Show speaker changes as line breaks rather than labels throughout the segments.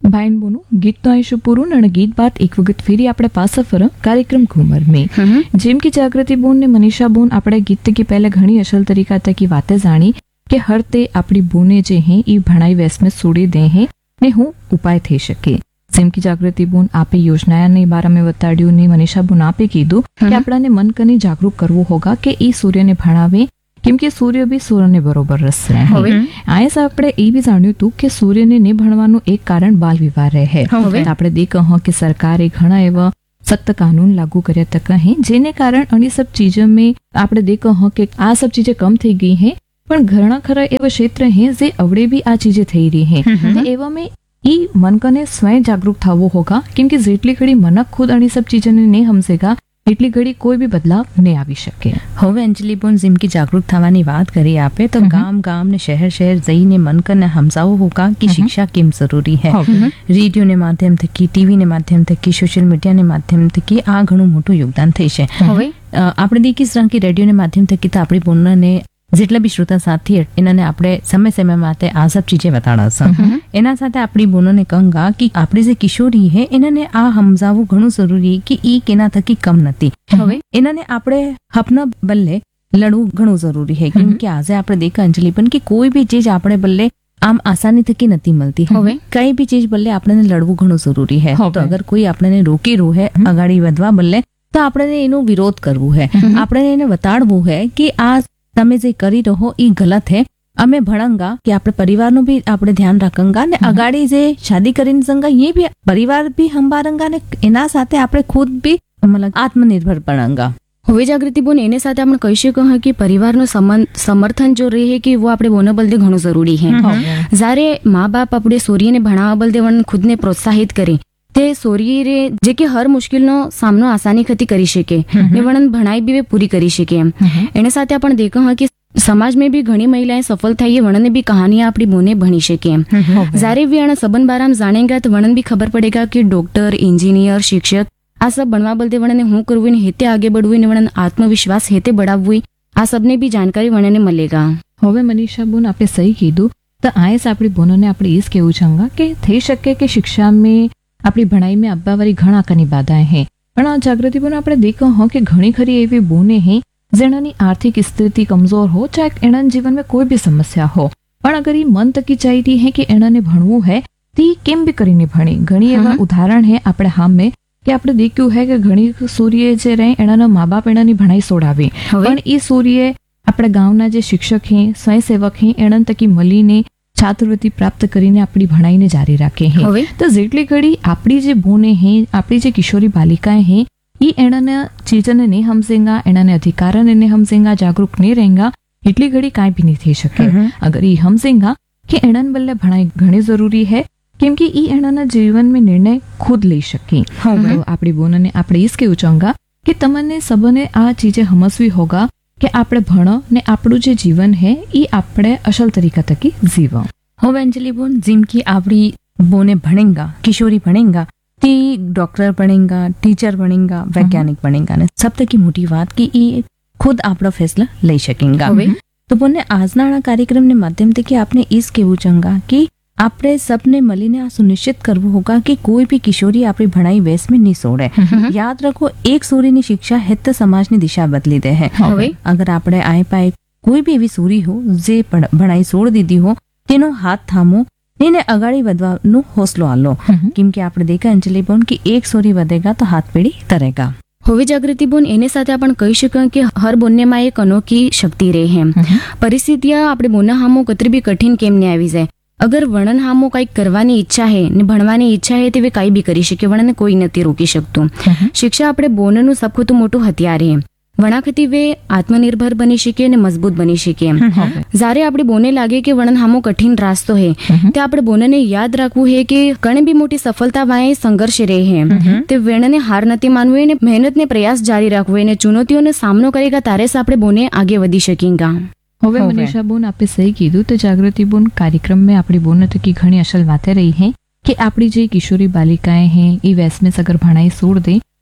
ભાઈન બોનું ગીતનું આયુષ્ય પૂરું અને ગીત બાદ એક વખત ફેરી આપણે પાછા ફર કાર્યક્રમ ઘુમર में જેમ કે જાગૃતિ બોન ને મનીષા બોન આપણે ગીત की पहले घणी असल तरीका तक की बातें जानी કે હર તે આપણી બોને જે હે એ ભણાઈ વેસ में છોડી દે હે ને હું ઉપાય થઈ શકે। જેમ કે જાગૃતિ બોન આપે યોજનાને બારામાં બતાડ્યું ને મનીષા બોન આપે કીધું કે આપણાને મન કને જાગૃત કરવું હોગા કે એ સૂર્યને ભણાવે કેમ કે સૂર્ય બી સૂર્યને બરોબર રસ રહે। હવે આયસ આપણે એ બી જાણ્યું હતું કે સૂર્યને ને ભણવાનું એક કારણ બાલ વિવાહ રહે। આપણે દેખ કે સરકારે ઘણા એવા सख्त कानून लागू કર્યા तक है જેને कारण अनी सब चीजों में આપણે देखो हाँ कि आ सब चीजें कम थी गई हैं पण घણા खरा एवं क्षेत्र हैं जे अवड़े भी आ चीजें थई रही हैं एवं में ई मन कने स्वयं जागरूक थवो होगा क्योंकि जेटली घड़ी मनक खुद अनी सब चीजों ने नहीं समझेगा એટલી ઘડી કોઈ બી બદલાવ નહીં આવી શકે।
હવે અંજલિ બોન જેમ કે જાગૃત થવાની વાત કરી આપે તો ગામ ગામ ને શહેર શહેર જઈને મનકને સમજાવવું હોगा कि शिक्षा केम जरूरी है। रेडियो ने माध्यम थकी टीवी ने माध्यम थकी सोशल मीडिया ने माध्यम थकी आ घणું મોટું યોગદાન થઈ છે। હવે આપણે દેખી rằng કે રેડિયો ને માધ્યમ થકી તો આપણી બોનને જેટલા બી શ્રોતા સાથી એનાને આપણે સમય સમય માટે આ सब चीजें बताड़ा એના સાથે આપણી બોનોને કહંગા કે આપણી જે કિશોરી હે એનાને આ સમજાવવું ઘણું જરૂરી કે ઈ કેના થકી કમ નથી। હવે એનાને આપણે હપના બદલે લડવું ઘણું જરૂરી है કેમ કે આજે આપણે દેખા અંજલિ પણ કે કોઈ બી ચીજ આપણે બદલે આમ આસાની થકી નથી મળતી। હવે કઈ બી ચીજ બદલે આપણે લડવું ઘણું જરૂરી है। તો અગર કોઈ આપણે રોકી રહ્યું है અગાડી વધવા બદલે તો આપણે એનો વિરોધ કરવું है। આપણે એને બતાડવું है કે આ તમે જે કરી રહો એ ગલત है। અમે ભણંગા કે આપણે પરિવારનું બી આપણે ધ્યાન રાખંગા ને અગાડી જે શાદી કરીને સંગા એ બી પરિવાર બી સંભાળંગા ને એના સાથે આપણે ખુદ બી મતલબ આત્મનિર્ભર બનંગા।
હવે જાગૃતિ બોન એને સાથે આપણે કહી શકીએ કે પરિવારનું સમર્થન જો રહે કે वो આપણે બોનો બલદે ઘણું જરૂરી है। જ્યારે મા બાપ આપણે સૂર્યને ભણાવવા બલદે વણ ખુદને પ્રોત્સાહિત કરે તે સૂર્ય જે કે હર મુશ્કેલનો સામનો આસાની ખતી કરી શકે ને વણન ભણાઈ બી પૂરી કરી શકે। એને સાથે આપણે દેખો હા કે समाज में भी घनी महिलाएं सफल થઈ વણને भी कहानियां अपनी बोने भणी શકે। जारे भी अण सबन बाराम जानेगा तो वणन भी खबर पड़ेगा कि डॉक्टर इंजीनियर शिक्षक आ सब बनवा बलते वणने हूँ करवू ने हेते आगे बढ़वू ने वणन आत्मविश्वास हेते बढ़ावू आ सबने भी जानकारी वणने મળेगा।
હવે મનીષા બોન આપણે સહી કીધું તો આયસ આપણી બોનોને આપણે એ જ કહેવું છંગા કે થઈ શકે કે शिक्षा में આપણી ભણાઈ में अब्बा वाली घणा कनी बाधाएं हैं पण आ जागृति बोन આપણે देखो हाँ कि घणी खरी एवी बोने हैं जेनानी आर्थिक स्थिति कमजोर हो चाहे एना जीवन में कोई भी समस्या हो पण अगर ये मन तकी चाहती है कि एनाने भणवू है ती केम भी करीने भणी। घणी एवा उदाहरण है आपणे हाम में कि आपणे देख्યું है कि घणी सूर्य जे रहे एनाना माँ बाप एनानी भणाई सोडावे पण ई सूर्य आपणे गांवना जे शिक्षक हैं स्वयंसेवक हैं एना तकी मलीने छात्रवृत्ति प्राप्त करीने अपनी भणाई ने जारी रखे हैं। तो जेटली घड़ी आपणी जे बोने हैं आपणी जे किशोरी बालिकाएं हैं ये एनाने चीजने नहीं समझेगा एनाने अधिकारने नहीं समझेगा जागरूक नहीं रहेगा એટલી ઘડી કાંઈ भी नहीं थी सके। अगर ये समझेगा कि एनाने बल्ले भणाई घणी जरूरी है क्योंकि ये एनाना जीवन में निर्णय खुद ले सके। तो आपणी बोनने આપણે એ જ કહેવું ચાહુંગા કે તમને સબને આ ચીજે સમજવી હોગા કે આપણે ભણો ને આપણું જે જીવન है એ આપણે અસલ તરીકા તકી જીવો।
હવે અંજલિ બોન જેમ કે આપણી બોને ભણેંગા કિશોરી ભણેંગા ती डॉक्टर बनेगा टीचर बनेगा वैज्ञानिक बनेगा ने सब तक की मोटी बात कि ये खुद आपड़ा फैसला ले सकेगा। तो बोने आजना कार्यक्रम ने माध्यम से कि आपने इस केवू चंगा कि आपने सबने मलीने आ सुनिश्चित करवू होगा कि कोई भी किशोरी अपनी भणाई वेस में नहीं सोड़े। याद रखो एक सूरी ની શિક્ષા હેત સમાજ ની દિશા બદલી દે है। अगर आपने आए पाए कोई भी एवी सूरी हो जे भणाई सोड़ दीदी हो तेनो हाथ थामो એને અગાડી વધવાનો હોસલો આલો કેમ કે આપણે દેખા અંજલિ બોન કે એક સોરી વધેગા તો હાથ પેઢી તરેગા।
હવે જાગૃતિ બોન એને સાથે આપણે કહી શકીએ કે હર બોન્નેમાં એક અનોખી શક્તિ રહે है। પરિસ્થિતિઓ આપણે બોના હામો કતરી બી કઠિન કેમ ને આવી જાય અગર વર્ણન હામો કંઈક કરવાની ઈચ્છા है ને ભણવાની ઈચ્છા है તે કંઈ બી કરી શકે વર્ણને કોઈ નથી રોકી શકતું। શિક્ષા આપણે બોનનું સૌથી મોટું હથિયાર है। વણાખતી વે આત્મનિર્ભર બની શકે અને મજબૂત બની શકે। જ્યારે આપણે બોને લાગે કે વણન હામો કઠિન રાસ્તો है તે આપણે બોનને યાદ રાખવું है કે ઘણી બી મોટી સફળતા વાય સંઘર્ષ રહે है તે વેણને હાર નથી માનવું અને મહેનતને પ્રયાસ જારી રાખવો અને ચુનૌતીઓનો સામનો કરેગા તારે જ આપણે બોને આગે વધી શકેગા।
હવે મનીષા બોન આપણે સહી કીધું તો જાગૃતિ બોન कार्यक्रम में આપણી બોન તકી ઘણી અસલ વાતે રહી है कि આપણી જે કિશોરી બાલિકાएं हैं એ વેસ में अगर भणाई छोड़ दे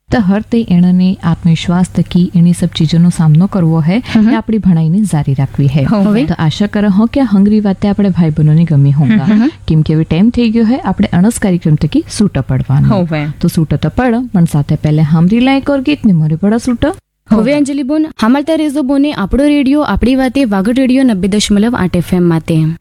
તો હર તે એણે આત્મવિશ્વાસ તકી એની સબ ચીજોનો સામનો કરવો હે એ આપણી ભણાઈને જારી રાખવી હે તો આશા કરે હો કે હંગરી વાતે આપણે ભાઈ બહેનોને ગમી હોંગા કેમ કે હવે ટાઈમ થઈ ગયો હે આપણે અણસ કાર્યક્રમ તકી સૂટ પડવાનું તો સૂટ તો પડ પણ સાથે પહેલે હામરી લાયક ઓર ગીત ને મરે પડા સૂટ
હવે અંજલિ બોન હામલતા રેઝો બોને આપણો રેડિયો આપણી વાતે વાગડ રેડિયો 90.8 FM માટે